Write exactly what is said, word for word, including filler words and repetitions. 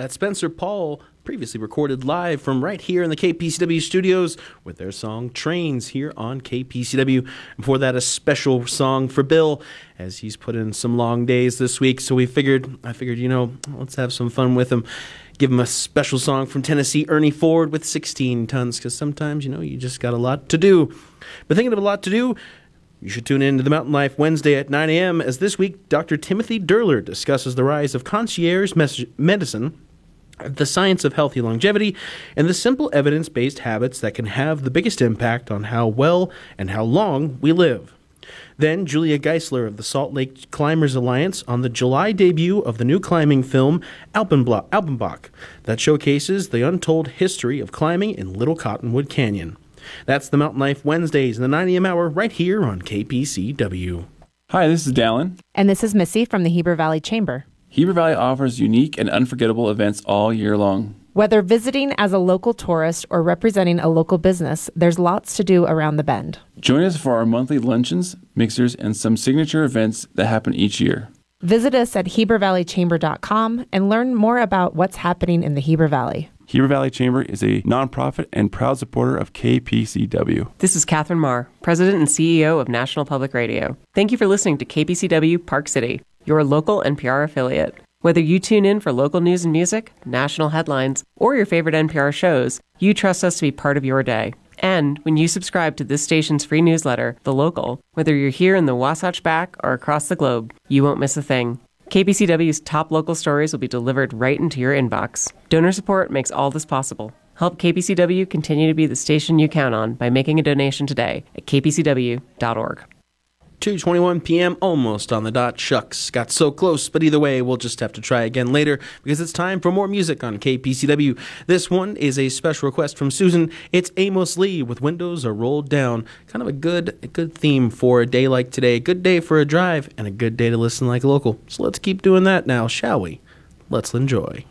That's Spencer Paul, previously recorded live from right here in the K P C W studios with their song Trains here on K P C W. Before that, a special song for Bill as he's put in some long days this week. So we figured, I figured, you know, let's have some fun with him. Give him a special song from Tennessee, Ernie Ford with sixteen tons, because sometimes, you know, you just got a lot to do. But thinking of a lot to do, you should tune in to the Mountain Life Wednesday at nine a.m. as this week Doctor Timothy Durler discusses the rise of concierge mes- medicine, the science of healthy longevity, and the simple evidence-based habits that can have the biggest impact on how well and how long we live. Then Julia Geisler of the Salt Lake Climbers Alliance on the July debut of the new climbing film Alpenblock, Alpenbach that showcases the untold history of climbing in Little Cottonwood Canyon. That's the Mountain Life Wednesdays in the nine a.m. hour right here on K P C W. Hi, this is Dallin. And this is Missy from the Heber Valley Chamber. Heber Valley offers unique and unforgettable events all year long. Whether visiting as a local tourist or representing a local business, there's lots to do around the bend. Join us for our monthly luncheons, mixers, and some signature events that happen each year. Visit us at heber valley chamber dot com and learn more about what's happening in the Heber Valley. Heber Valley Chamber is a nonprofit and proud supporter of K P C W. This is Catherine Marr, President and C E O of National Public Radio. Thank you for listening to K P C W Park City, your local N P R affiliate. Whether you tune in for local news and music, national headlines, or your favorite N P R shows, you trust us to be part of your day. And when you subscribe to this station's free newsletter, The Local, whether you're here in the Wasatch Back or across the globe, you won't miss a thing. K P C W's top local stories will be delivered right into your inbox. Donor support makes all this possible. Help K P C W continue to be the station you count on by making a donation today at k p c w dot org. two twenty-one p.m. almost on the dot. Shucks, got so close, but either way, we'll just have to try again later because it's time for more music on K P C W. This one is a special request from Susan. It's Amos Lee with Windows Are Rolled Down. Kind of a good, a good theme for a day like today. A good day for a drive and a good day to listen like local. So let's keep doing that now, shall we? Let's enjoy.